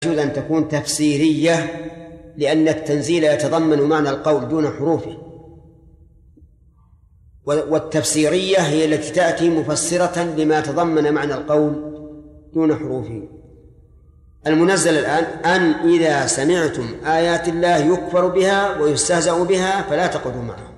يجوز أن تكون تفسيرية لأن التنزيل يتضمن معنى القول دون حروفه، والتفسيرية هي التي تأتي مفسرة لما تضمن معنى القول دون حروفه. المنزل الآن أن إذا سمعتم آيات الله يكفر بها ويستهزأ بها فلا تقعدوا معهم.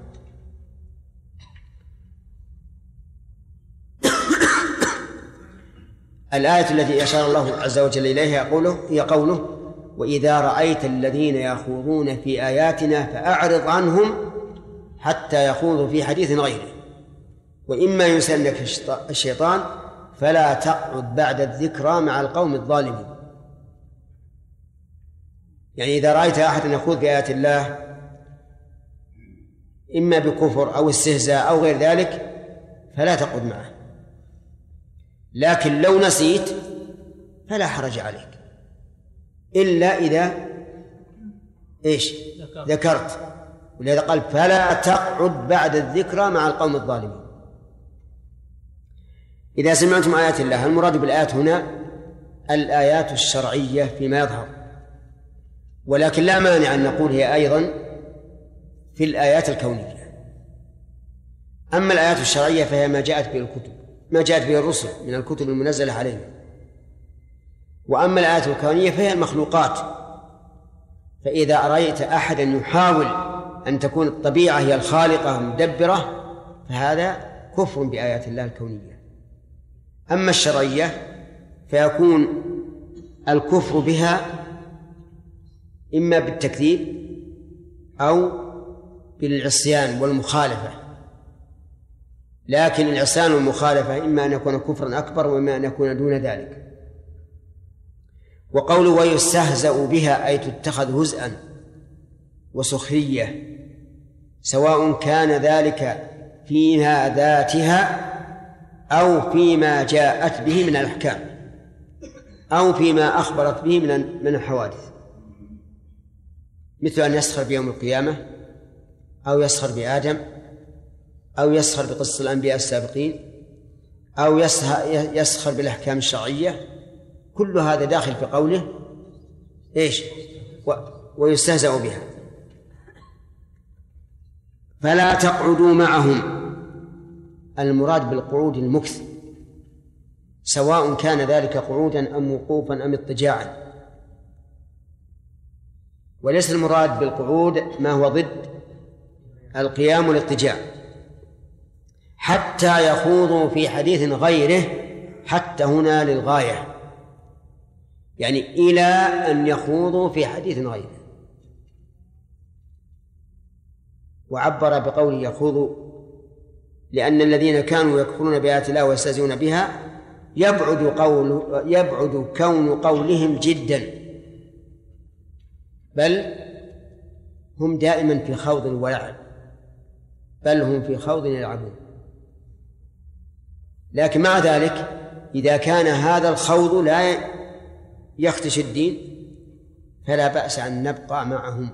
الآية التي أشار الله عز وجل إليها هي قوله: وإذا رأيت الذين يخوضون في آياتنا فأعرض عنهم حتى يخوضوا في حديث غيره وإما ينسينك الشيطان فلا تقعد بعد الذكرى مع القوم الظالمين. يعني إذا رأيت أحد يخوض في آيات الله إما بكفر أو استهزاء أو غير ذلك فلا تقعد معه، لكن لو نسيت فلا حرج عليك إلا إذا ذكرت، ولهذا قال فلا تقعد بعد الذكرى مع القوم الظالمين. إذا سمعتم آيات الله، المراد بالآيات هنا الآيات الشرعية فيما يظهر، ولكن لا مانع أن نقول هي أيضا في الآيات الكونية. أما الآيات الشرعية فهي ما جاءت به الكتب، ما جاءت به الرسل من الكتب المنزلة علينا. وأما الآيات الكونية فهي المخلوقات، فإذا أرأيت أحدا يحاول أن تكون الطبيعة هي الخالقة المدبرة فهذا كفر بآيات الله الكونية. أما الشرعية فيكون الكفر بها إما بالتكذيب أو بالعصيان والمخالفة، لكن العصيان والمخالفة إما أن يكون كفرا أكبر وإما أن يكون دون ذلك. وقوله ويستهزأ بها أي تتخذ هزءا وسخرية، سواء كان ذلك فيها ذاتها أو فيما جاءت به من الأحكام أو فيما أخبرت به من الحوادث، مثل أن يسخر بيوم القيامة أو يسخر بآدم أو يسخر بقصة الأنبياء السابقين أو يسخر بالأحكام الشرعية. كل هذا داخل في قوله ويستهزأ بها. فلا تقعدوا معهم، المراد بالقعود المكث، سواء كان ذلك قعودا أم وقوفا أم اضطجاعا، وليس المراد بالقعود ما هو ضد القيام والاضطجاع. حتى يخوضوا في حديث غيره، حتى هنا للغاية، يعني إلى أن يخوضوا في حديث غيره. وعبر بقوله يخوضوا لأن الذين كانوا يكفرون بآيات الله ويستهزئون بها يبعد كون قولهم جدا، بل هم دائما في خوض ولعب، بل هم في خوض يلعبون. لكن مع ذلك إذا كان هذا الخوض لا يخدش الدين فلا بأس أن نبقى معهم.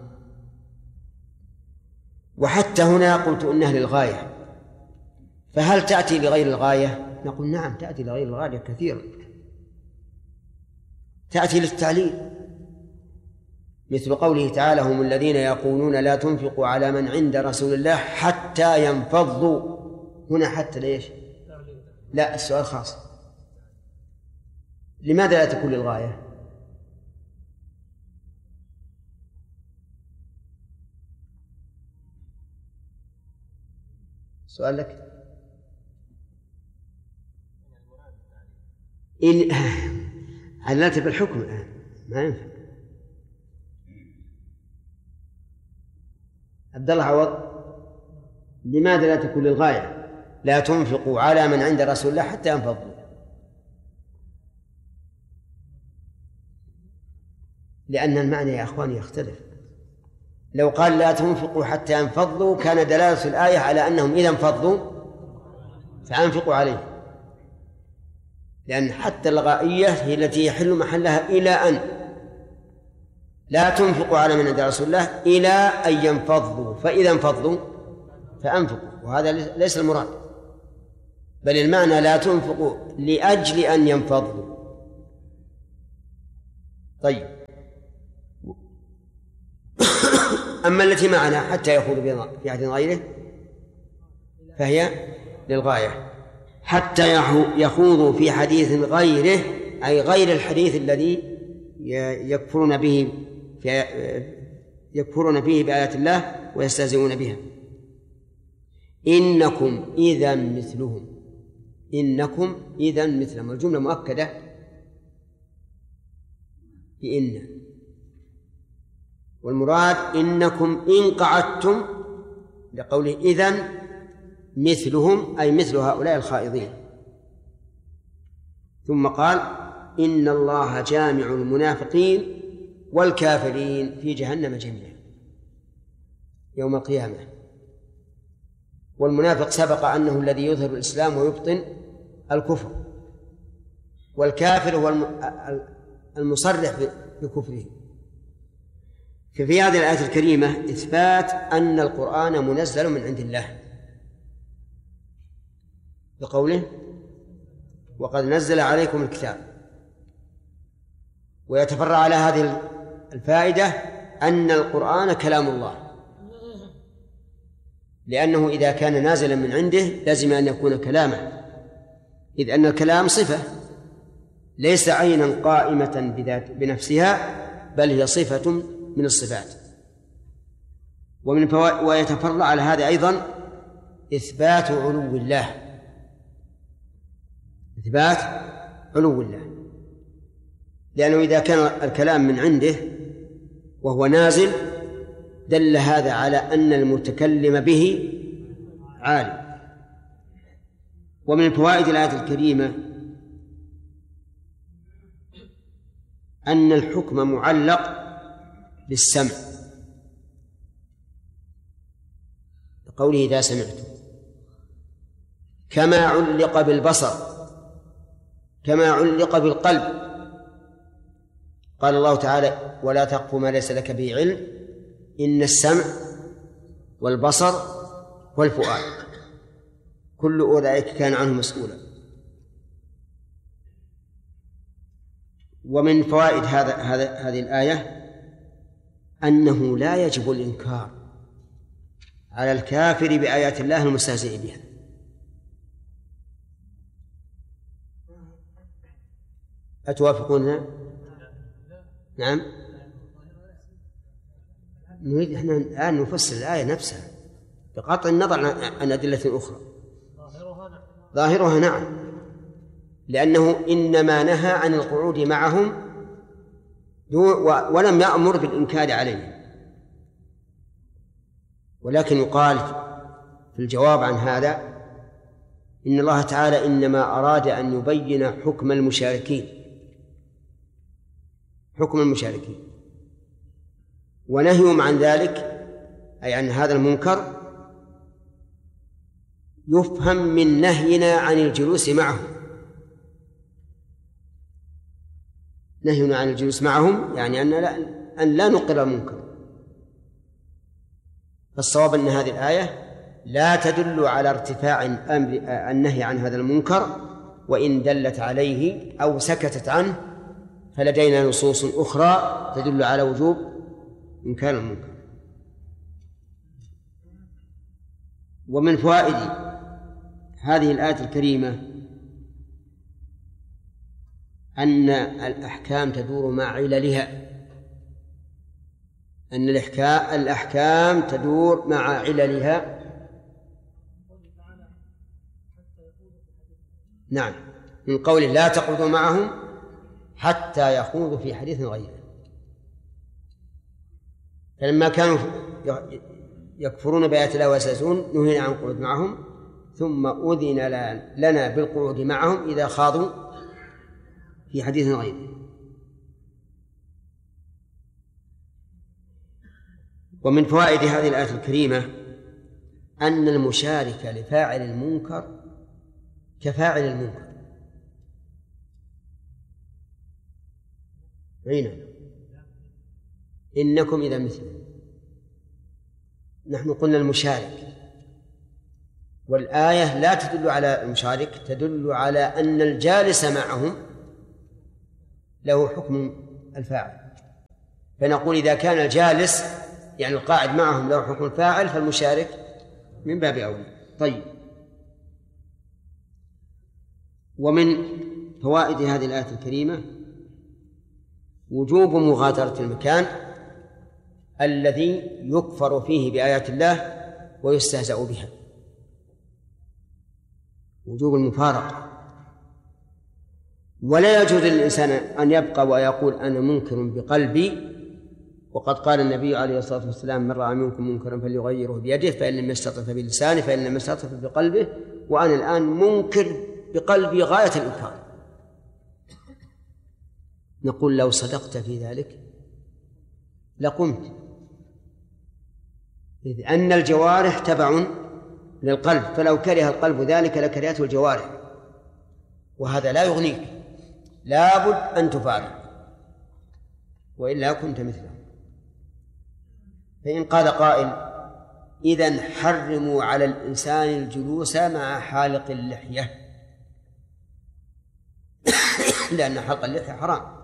وحتى هنا قلت إنها للغاية، فهل تأتي لغير الغاية؟ نقول نعم تأتي لغير الغاية كثيرا، تأتي للتعليل، مثل قوله تعالى هم الذين يقولون لا تنفقوا على من عند رسول الله حتى ينفضوا. هنا حتى ليش؟ لا، السؤال خاص، لماذا لا تكون للغاية؟ سؤال لك. إن عللت بالحكم الآن ما ينفع. عبد الله عوض، لماذا لا تكون للغاية؟ لا تنفقوا على من عند رسول الله حتى ينفضوا، لأن المعنى يا أخواني يختلف. لو قال لا تنفقوا حتى ينفضوا كان دلالة الآية على أنهم إذا انفضوا فأنفقوا عليه، لأن حتى الغائية هي التي يحل محلها إلى أن لا تنفقوا على من عند رسول الله إلى أن ينفضوا، فإذا انفضوا فأنفقوا، وهذا ليس المراد، بل المعنى لا تنفقوا لأجل أن ينفضوا. طيب. أما التي معنا حتى يخوض في حديث غيره فهي للغاية. حتى يخوضوا في حديث غيره أي غير الحديث الذي يكفرون فيه بآيات الله ويستهزئون بها. إنكم إذا مثلهم. إنكم إذا مثلهم، الجملة مؤكدة بإن، والمراد إنكم إن قعدتم لقوله إذن مثلهم أي مثل هؤلاء الخائضين. ثم قال إن الله جامع المنافقين والكافرين في جهنم جميعا يوم القيامة. والمنافق سبق أنه الذي يظهر الإسلام ويبطن الكفر، والكافر هو المصرح بكفره. ففي هذه الآية الكريمة إثبات أن القرآن منزل من عند الله بقوله وقد نزل عليكم الكتاب. ويتفرع على هذه الفائدة أن القرآن كلام الله، لأنه إذا كان نازلا من عنده لازم أن يكون كلامه، إذ أن الكلام صفة ليس عينا قائمة بنفسها، بل هي صفة من الصفات. ويتفرع على هذا أيضا إثبات علو الله، إثبات علو الله، لأنه إذا كان الكلام من عنده وهو نازل دل هذا على أن المتكلم به عالم. ومن فوائد الآية الكريمة أن الحكم معلق بالسمع، قوله إذا سمعتم، كما علق بالبصر، كما علق بالقلب. قال الله تعالى ولا تقف ما ليس لك به علم إن السمع والبصر والفؤاد كل أولئك كان عنه مسؤولا. ومن فوائد هذه الآية أنه لا يجب الإنكار على الكافر بآيات الله المستهزئ بها. أتوافقوننا؟ نعم. نريد احنا الآن نفسر الآية نفسها بقطع النظر عن أدلة أخرى. ظاهرها نعم، لأنه إنما نهى عن القعود معهم ولم يأمر بالإنكار عليهم. ولكن يقال في الجواب عن هذا إن الله تعالى إنما أراد أن يبين حكم المشاركين، حكم المشاركين، ونهيهم عن ذلك أي عن هذا المنكر يفهم من نهينا عن الجلوس معهم. نهينا عن الجلوس معهم يعني أن لا نقر المنكر. فالصواب أن هذه الآية لا تدل على ارتفاع النهي عن هذا المنكر، وإن دلت عليه أو سكتت عنه فلدينا نصوص أخرى تدل على وجوب إنكار المنكر. ومن فوائد هذه الآية الكريمة أن الأحكام تدور مع عللها، أن الأحكام تدور مع عللها. نعم، من قوله لا تقعدوا معهم حتى يخوضوا في حديث غيره. فلما كانوا يكفرون بآيات الله ويستهزئون نهينا عن القعود معهم، ثم أذن لنا بالقعود معهم إذا خاضوا في حديث غيره. ومن فوائد هذه الآية الكريمة أن المشارك لفاعل المنكر كفاعل المنكر. عينا إنكم إذا مثل، نحن قلنا المشارك، والآية لا تدل على المشارك، تدل على أن الجالس معهم له حكم الفاعل. فنقول إذا كان الجالس يعني القاعد معهم له حكم الفاعل، فالمشارك من باب أولى. طيب، ومن فوائد هذه الآية الكريمة وجوب مغادرة المكان الذي يكفر فيه بآيات الله ويستهزأ بها، وجوب المفارقة. ولا يجوز للإنسان أن يبقى ويقول أنا منكر بقلبي، وقد قال النبي عليه الصلاة والسلام من رأى منكم منكرا فليغيره بيده، فإن لم يستطع فبلسانه، فإن لم يستطع بقلبه، وأنا الآن منكر بقلبي غاية الإنكار. نقول لو صدقت في ذلك لقمت، إذ أن الجوارح تبع للقلب، فلو كره القلب ذلك لكرهته الجوارح، وهذا لا يغنيك، لابد أن تفارق وإلا كنت مثله. فإن قال قائل إذن حرموا على الإنسان الجلوس مع حالق اللحية لأن حلق اللحية حرام،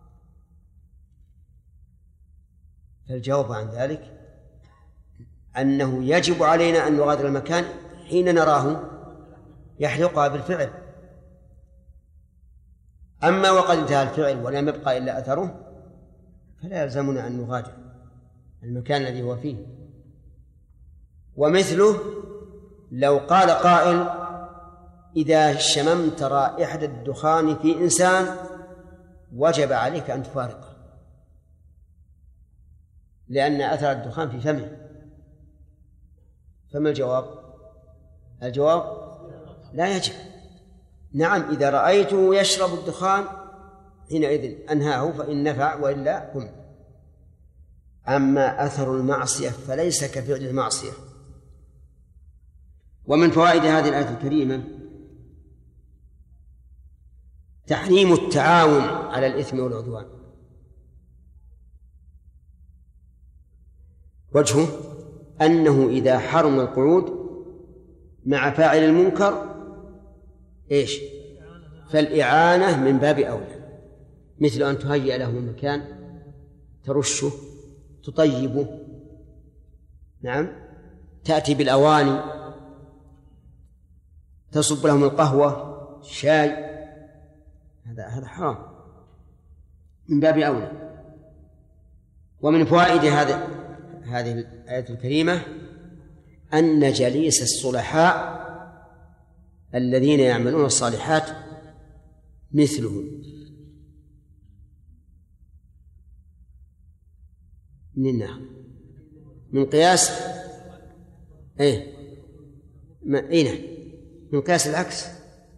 فالجواب عن ذلك أنه يجب علينا أن نغادر المكان حين نراه يحلقها بالفعل. أما وقد انتهى الفعل ولم يبقى إلا أثره فلا يلزمنا أن نغادر المكان الذي هو فيه. ومثله لو قال قائل إذا شممت رائحة الدخان في إنسان وجب عليك أن تفارقه، لأن أثر الدخان في فمه، فما الجواب؟ الجواب لا يجب. نعم، إذا رأيته يشرب الدخان حينئذ أنهاه فإن نفع، وإلا قم. أما أثر المعصية فليس كفعل المعصية. ومن فوائد هذه الآية الكريمة تحريم التعاون على الإثم والعدوان. وجهه أنه إذا حرم القعود مع فاعل المنكر إيش؟ فالإعانة من باب أولى، مثل أن تهيئ له مكان ترشه تطيبه، نعم، تأتي بالأواني تصب لهم القهوة الشاي، هذا حرام من باب أولى. ومن فوائد هذه الآية الكريمة أن جليس الصلحاء الذين يعملون الصالحات مثلهم. من قياس من قياس العكس،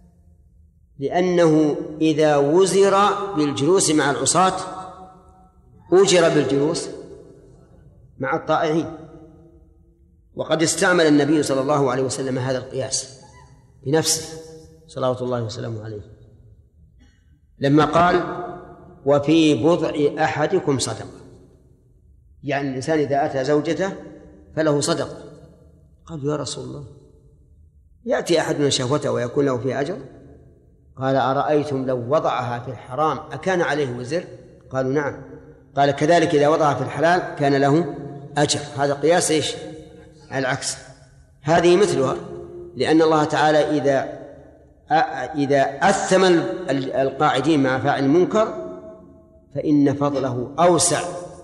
لأنه إذا وزر بالجلوس مع العصاة أجر بالجلوس مع الطائعين. وقد استعمل النبي صلى الله عليه وسلم هذا القياس بنفسه صلوات الله وسلامه عليه لما قال وفي بضع أحدكم صدقة، يعني الإنسان إذا أتى زوجته فله صدقة. قال يا رسول الله يأتي أحدنا شهوته ويكون له فيه أجر؟ قال أرأيتم لو وضعها في الحرام أكان عليه وزر؟ قالوا نعم. قال كذلك إذا وضعها في الحلال كان له أجر. هذا قياس إيش؟ العكس. هذه مثلها، لأن الله تعالى إذا أثم القاعدين مع فاعل المنكر فإن فضله أوسع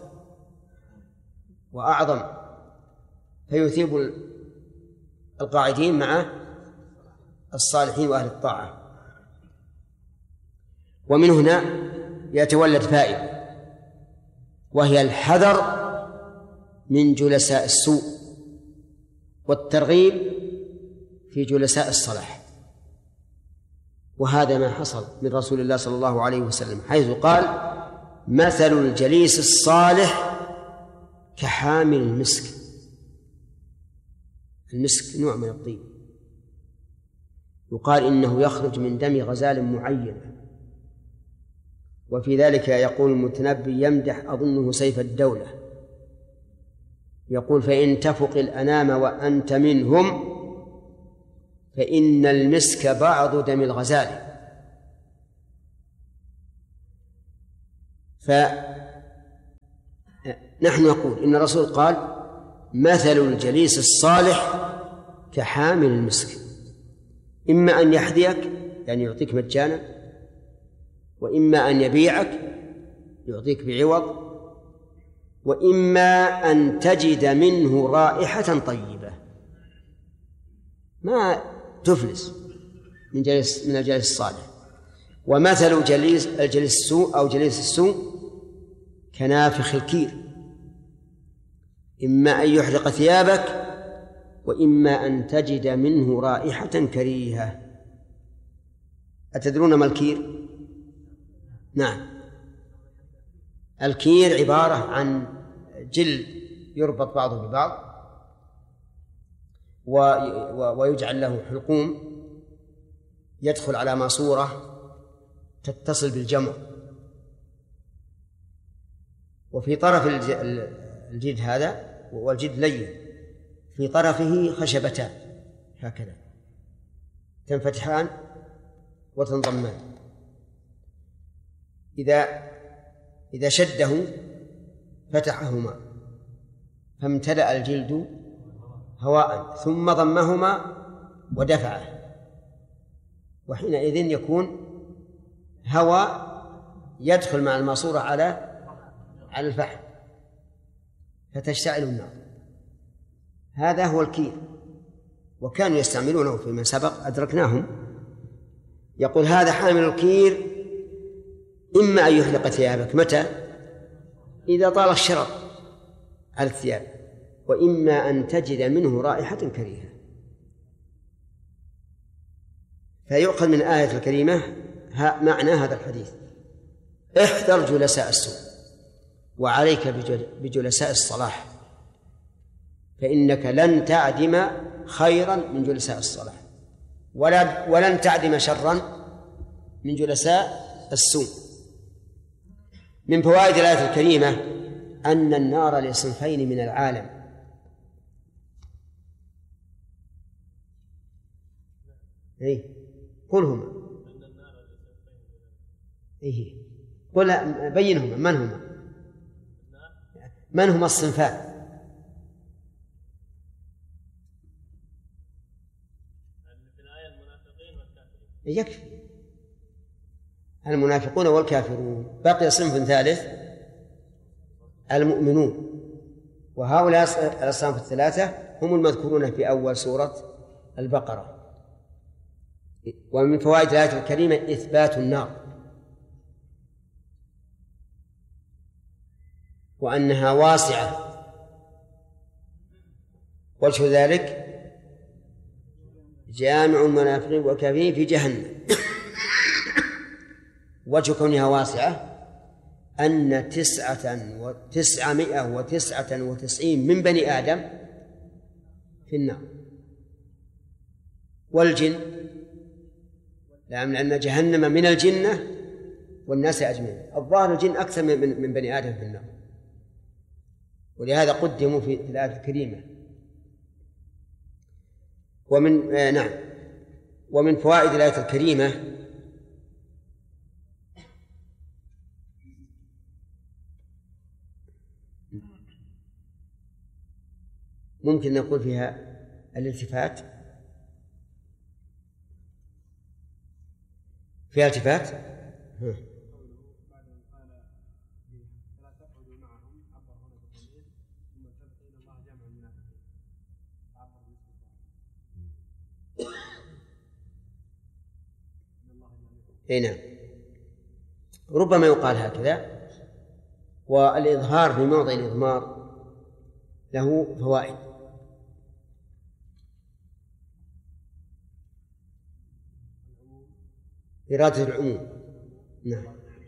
وأعظم، فيثيب القاعدين مع الصالحين وأهل الطاعة. ومن هنا يتولد فائدة، وهي الحذر من جلساء السوء والترغيب في جلساء الصلاح. وهذا ما حصل من رسول الله صلى الله عليه وسلم، حيث قال مثل الجليس الصالح كحامل المسك. المسك نوع من الطيب، يقال إنه يخرج من دم غزال معين. وفي ذلك يقول المتنبي يمدح أظنه سيف الدولة، يقول فإن تفق الأنام وأنت منهم فإن المسك بعض دم الغزال. نحن نقول إن الرسول قال مثل الجليس الصالح كحامل المسك، إما أن يحذيك يعني يعطيك مجانا، وإما أن يبيعك يعطيك بعوض، وإما أن تجد منه رائحة طيبة ما تفلس من الجليس الصالح. ومثل الجليس السوء أو جليس السوء كنافخ الكير، إما أن يحرق ثيابك وإما أن تجد منه رائحة كريهة. أتدرون ما الكير؟ نعم، الكير عبارة عن جلد يربط بعضه ببعض ويجعل له حلقوم يدخل على ماسورة تتصل بالجمر، وفي طرف الجلد هذا، والجلد لين، في طرفه خشبتان هكذا تنفتحان وتنضمان، إذا شده فتحهما فامتلأ الجلد هواء ثم ضمهما ودفعه، وحينئذ يكون هواء يدخل مع الماسورة على الفحم فتشتعل النار. هذا هو الكير، وكانوا يستعملونه فيما سبق أدركناهم. يقول هذا حامل الكير إما أن يحرق ثيابك، متى؟ إذا طال الشرر على الثياب، وإما أن تجد منه رائحة كريهة. فيؤخذ من الآية الكريمة معنى هذا الحديث: احذر جلساء السوء وعليك بجلساء الصلاح، فإنك لن تعدم خيرا من جلساء الصلاح ولن تعدم شرا من جلساء السوء. من فوائد الآية الكريمة أن النار لصنفين من العالم: قل هما، قل بينهما، من هما الصنفان؟ يكفي المنافقون والكافرون، بقي صنف ثالث المؤمنون، وهؤلاء الأصناف الثلاثة هم المذكورون في أول سورة البقرة. ومن فوائد الآية الكريمة إثبات النار وأنها واسعة، وجه ذلك جامع المنافقين والكافرين في جهنم. وجه كونها واسعة أن 999 من بني آدم في النار، والجن، لأن جهنم من الجنة والناس أجمعين. الظاهر الجن أكثر من بني آدم في النار، ولهذا قدموا في الآية الكريمة. ومن فوائد الآية الكريمة ممكن نقول فيها الالتفات، فيها التفات. نعم، ربما يقال هكذا. والإظهار في موضع الإضمار له فوائد. إرادة العموم. نعم.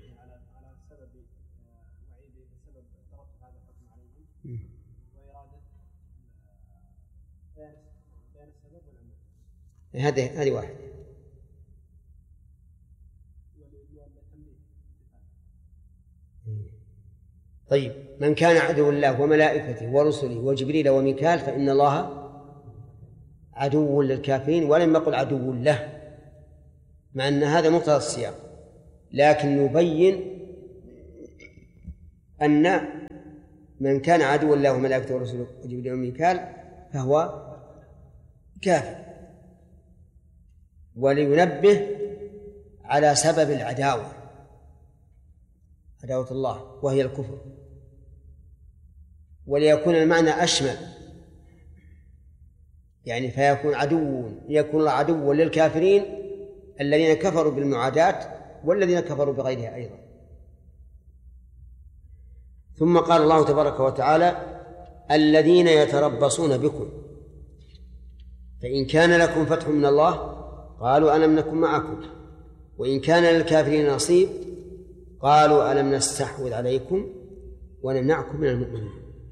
هذه واحد. طيب، من كان عدو الله وملائكته ورسله وجبريل وميكال فإن الله عدو للكافرين، ولم يقل عدو له، مع أن هذا مقتضى السياق، لكن نبين أن من كان عدوا الله وملائكته ورسله وجبريل وميكال فهو كافر، ولينبه على سبب العداوة، عداوة الله وهي الكفر، وليكون المعنى أشمل، يعني فيكون يكون الله عدو للكافرين الذين كفروا بالمعاداة والذين كفروا بغيرها أيضا. ثم قال الله تبارك وتعالى: الذين يتربصون بكم فإن كان لكم فتح من الله قالوا ألم نكن معكم وإن كان للكافرين نصيب قالوا ألم نستحوذ عليكم ونمنعكم من المؤمنين.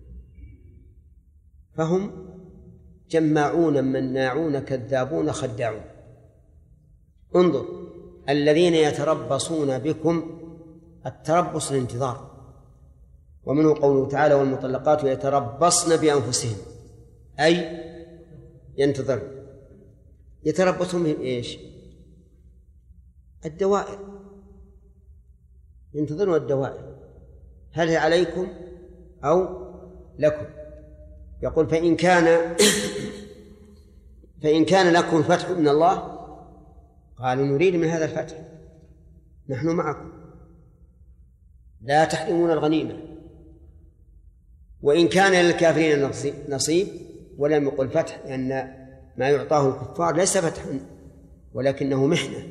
فهم جماعون مناعون كذابون خداعون. انظر: الذين يتربصون بكم، التربص الانتظار، ومنه قوله تعالى: والمطلقات يتربصن بأنفسهن، أي ينتظر. يتربصون بإيش؟ الدوائر، ينتظرون الدوائر، هل هي عليكم أو لكم. يقول: فإن كان لكم فتح من الله قالوا نريد من هذا الفتح، نحن معكم لا تحرمون الغنيمة. وإن كان للكافرين نصيب، ولم يقل فتح، لأن ما يعطاه الكفار ليس فتحا ولكنه محنة.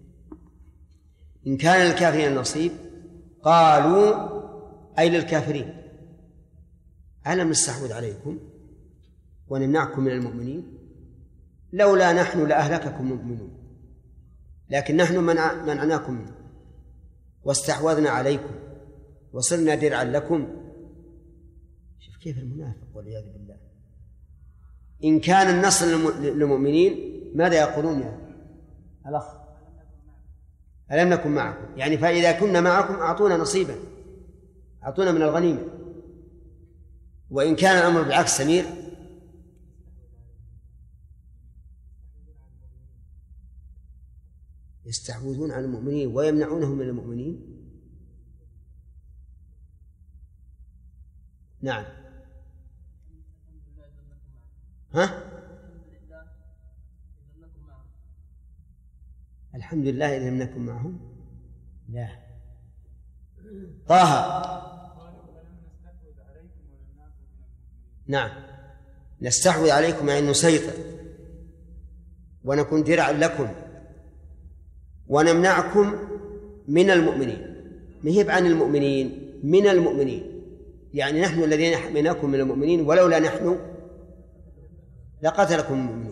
إن كان للكافرين نصيب قالوا أي للكافرين ألم نستحوذ عليكم ونمنعكم من المؤمنين؟ لولا نحن لأهلككم المؤمنون، لكن نحن منعناكم واستحوذنا عليكم وصرنا درعا لكم. شوف كيف المنافق والعياذ بالله. إن كان النصر للمؤمنين ماذا يقولون يا الأخ؟ ألم نكن معكم، يعني فإذا كنا معكم أعطونا نصيبا، أعطونا من الغنيمة. وإن كان الأمر بالعكس سمير، يستحوذون على المؤمنين ويمنعونهم من المؤمنين. نعم. ها؟ الحمد لله إذا لم نكن معهم. لا. طه. نعم، نستحوذ عليكم يعني نسيطر ونكون درعا لكم ونمنعكم من المؤمنين. مهيب عن المؤمنين، من المؤمنين، يعني نحن الذين حميناكم من المؤمنين، ولولا نحن لقتلكم المؤمنون.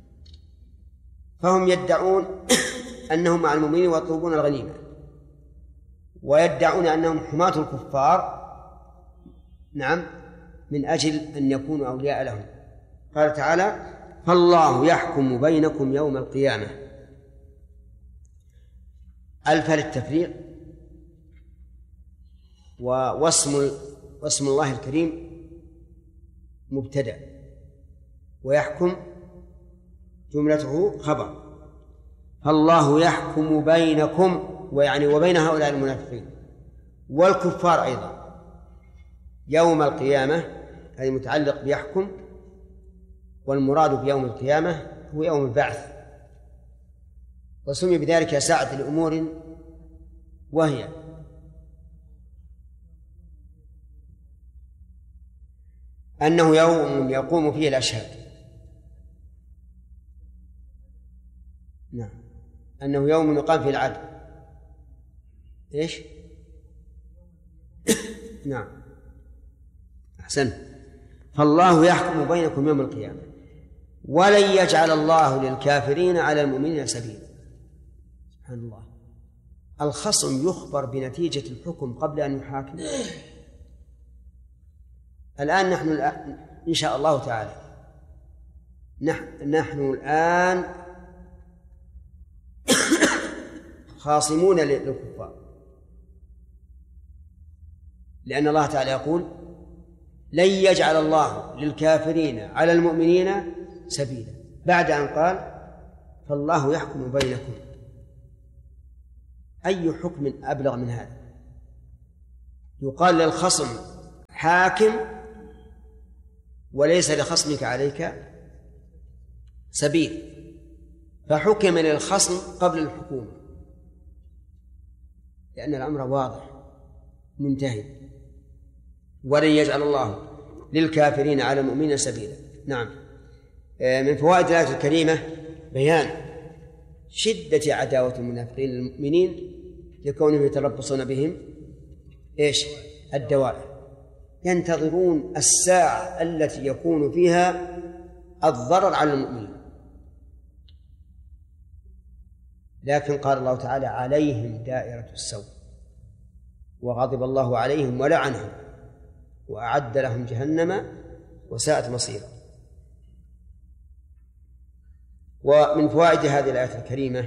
فهم يدعون أنهم مع المؤمنين ويطلبون الغنيمة، ويدعون أنهم حماة الكفار، نعم، من أجل أن يكونوا أولياء لهم. قال تعالى: فالله يحكم بينكم يوم القيامة. ألف للتفريق، واسم الله الكريم مبتدأ، ويحكم جملته خبر. فالله يحكم بينكم، ويعني وبين هؤلاء المنافقين والكفار أيضا يوم القيامة، هذا متعلق بيحكم، والمراد بيوم القيامة هو يوم البعث، وسمي بذلك ساعة الأمور، وهي أنه يوم يقوم فيه الأشهاد. نعم، أنه يوم يقام فيه العدل. إيش؟ نعم، أحسن. فالله يحكم بينكم يوم القيامة ولن يجعل الله للكافرين على المؤمنين سبيلا. سبحان الله، الخصم يخبر بنتيجة الحكم قبل أن يحاكم. الآن نحن إن شاء الله تعالى نحن الآن خاصمون للكفار، لأن الله تعالى يقول: لن يجعل الله للكافرين على المؤمنين سبيلا، بعد أن قال: فالله يحكم بينكم. أي حكم أبلغ من هذا؟ يقال للخصم حاكم وليس لخصمك عليك سبيل، فحكم للخصم قبل الحكومة لأن الأمر واضح منتهي. ولن يجعل الله للكافرين على المؤمنين سبيلا. نعم. من فوائد الآية الكريمة بيان شدة عداوة المنافقين للمؤمنين لكونهم يتربصون بهم الدوائر، ينتظرون الساعة التي يكون فيها الضرر على المؤمنين. لكن قال الله تعالى عليهم دائرة السوء وغضب الله عليهم ولعنهم وأعد لهم جهنم وساءت مصيرا. ومن فوائد هذه الآية الكريمة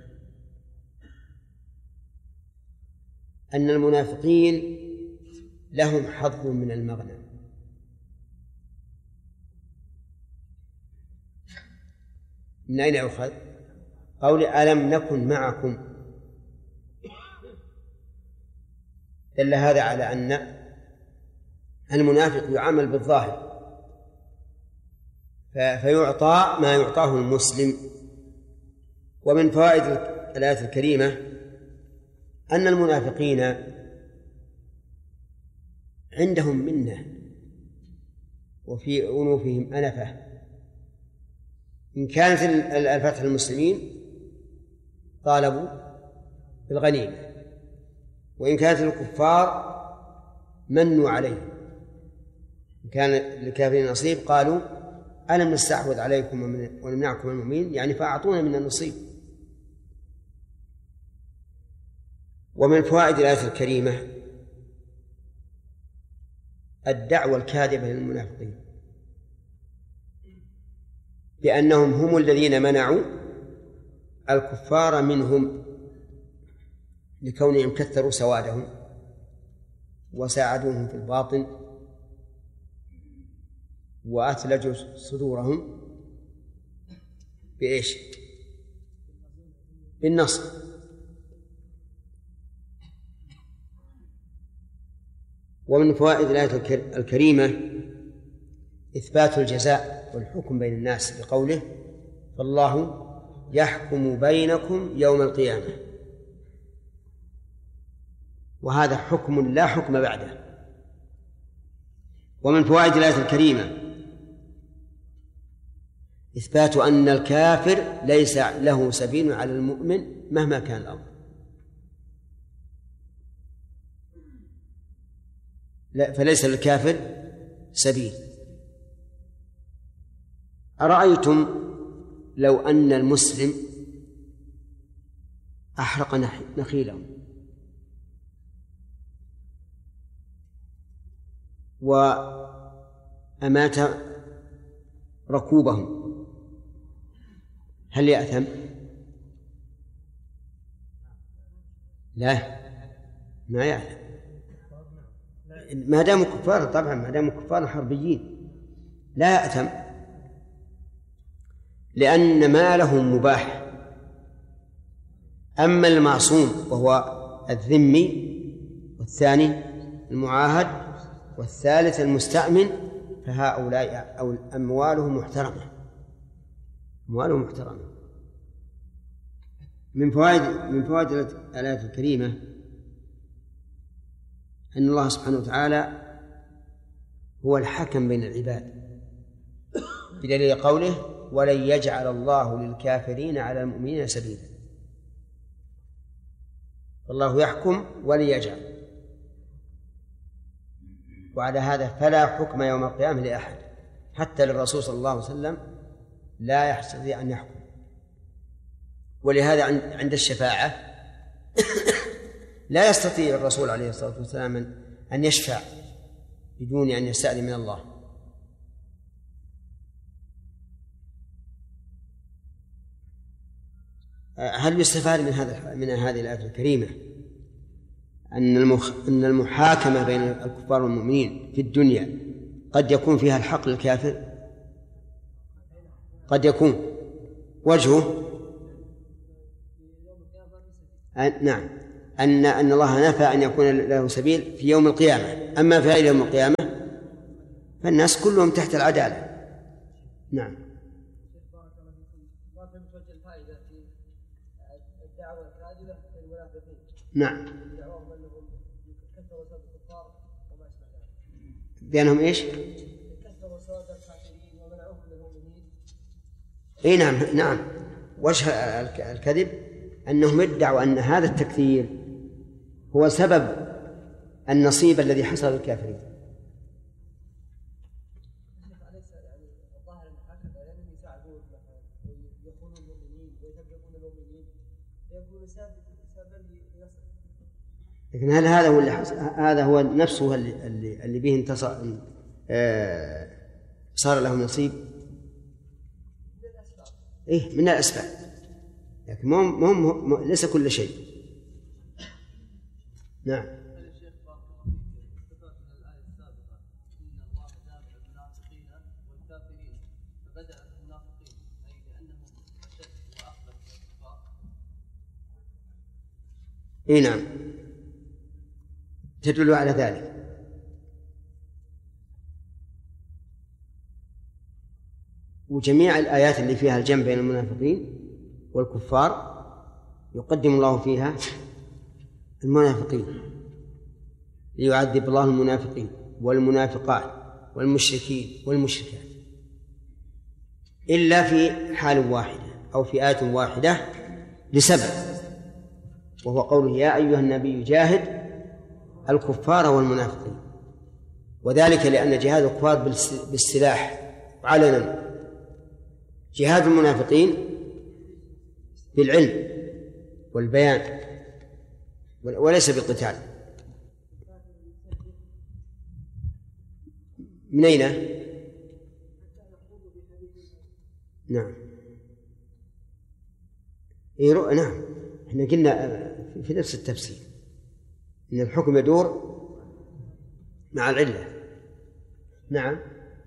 أن المنافقين لهم حظ من المغنم. من أين يؤخذ؟ قول ألم نكن معكم، دل هذا على أن المنافق يعامل بالظاهر فيعطى ما يعطاه المسلم. ومن فوائد الآية الكريمة أن المنافقين عندهم منة وفي أنوفهم أنفة. إن كانت الفتح المسلمين طالبوا بالغنيمة، وإن كانت الكفار منوا عليهم. إن كان للكافرين نصيب قالوا ألم نستحوذ عليكم ونمنعكم من المؤمنين، يعني فأعطونا من النصيب. ومن فوائد الآية الكريمة الدعوة الكاذبة للمنافقين بأنهم هم الذين منعوا الكفار منهم لكونهم كثروا سوادهم وساعدوهم في الباطن وأثلجوا صدورهم بالنصر. ومن فوائد الآية الكريمة إثبات الجزاء والحكم بين الناس بقوله فالله يحكم بينكم يوم القيامة، وهذا حكم لا حكم بعده. ومن فوائد الآية الكريمة إثبات أن الكافر ليس له سبيل على المؤمن مهما كان الأمر. فليس للكافر سبيل. أرأيتم لو أن المسلم أحرق نخيله وأمات ركوبهم، هل يأثم؟ لا، ما يأثم ما داموا كفار. طبعا ما داموا كفار حربيين لا يأثم، لأن مالهم مباح. أما المعصوم وهو الذمي، والثاني المعاهد، والثالث المستأمن، فهؤلاء أو أموالهم محترمة. أموالهم محترمة. من فوائد الآية الكريمة أن الله سبحانه وتعالى هو الحكم بين العباد بدليل قوله ولن يجعل الله للكافرين على المؤمنين سبيلا. فالله يحكم ولن يجعل. وعلى هذا فلا حكم يوم القيامة لأحد، حتى للرسول صلى الله عليه وسلم لا يستطيع أن يحكم. ولهذا عند الشفاعة لا يستطيع الرسول عليه الصلاة والسلام أن يشفع بدون أن يستأذن من الله. هل يستفاد من هذه الآية الكريمة أن المحاكمة بين الكفار والمؤمنين في الدنيا قد يكون فيها الحق للكافر؟ قد يكون. وجهه نعم أن الله نفى أن يكون له سبيل في يوم القيامة. أما في غير يوم القيامة فالناس كلهم تحت العدالة. نعم. نعم. بأنهم إيش؟ إيه نعم نعم. وجه الكذب أنهم ادعوا أن هذا التكثير هو سبب النصيب الذي حصل للكافرين. لكن هل هذا هو اللي حصل؟ هذا هو نفسه اللي به انتصر صار له نصيب؟ إيه من الأسباب، لكن ليس كل شيء. نعم. إيه نعم تدل على ذلك. وجميع الآيات اللي فيها الجمع بين المنافقين والكفار يقدم الله فيها المنافقين ليعذب الله المنافقين والمنافقات والمشركين والمشركات، إلا في حال واحدة أو فئات واحدة لسبب، وهو قوله يا أيها النبي جاهد الكفار والمنافقين. وذلك لأن جهاد الكفار بالسلاح علنا، جهاد المنافقين بالعلم والبيان وليس بالقتال. من أين؟ نعم نعم احنا قلنا في نفس التفسير إن الحكم يدور مع العلة. نعم.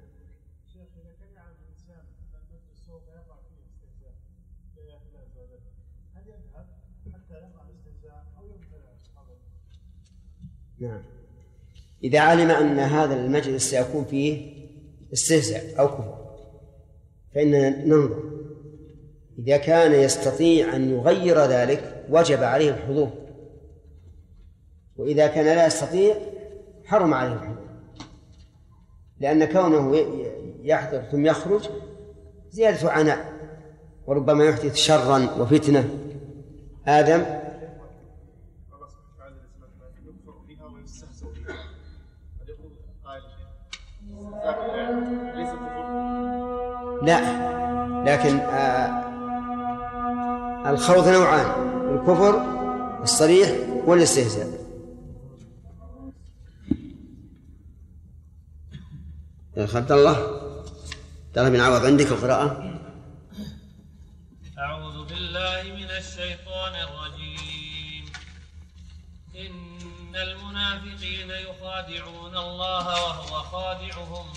نعم إذا علم أن هذا المجلس سيكون فيه استهزاء أو كفر فإننا ننظر، إذا كان يستطيع أن يغير ذلك وجب عليه الحضور، وإذا كان لا يستطيع حرم عليه الحضور، لأن كونه يحضر ثم يخرج زيادة عناء وربما يحدث شرا وفتنة. آدم لا، لكن الخوض نوعان، الكفر الصريح والاستهزاء. يا عبد الله بن عوض عندك القراءة. أعوذ بالله من الشيطان الرجيم. إن المنافقين يخادعون الله وهو خادعهم